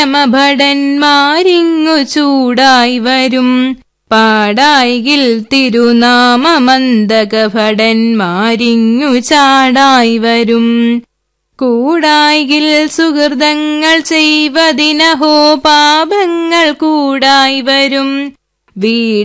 ഭടന്മാരിങ്ങു ചൂടായി വരും. പാടായികിൽ തിരുനാമമന്തക ഭടന്മാരിങ്ങു ചാടായി വരും. കൂടായികിൽ സുഹൃതങ്ങൾ ചെയ്വതിനഹോ പാപങ്ങൾ കൂടായി വരും.